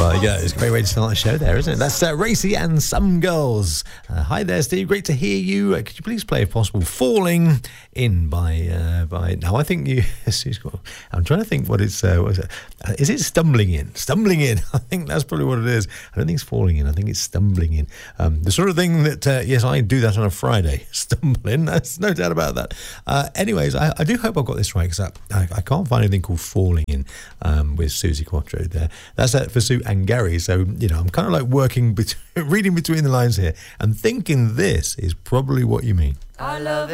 There you go. It's a great way to start the show there, isn't it? That's Racy and Some Girls. Hi there, Steve. Great to hear you. Could you please play, if possible, Falling In by... No, I think you... I'm trying to think what it's... what is it Stumbling In? Stumbling In. I think that's probably what it is. I don't think it's Falling In. I think it's Stumbling In. The sort of thing that, yes, I do that on a Friday. Stumbling. There's no doubt about that. Anyways, I do hope I've got this right, because I can't find anything called Falling In with Suzi Quatro there. That's for Sue and Gary. So, you know, I'm kind of like reading between the lines here and thinking this is probably what you mean. I love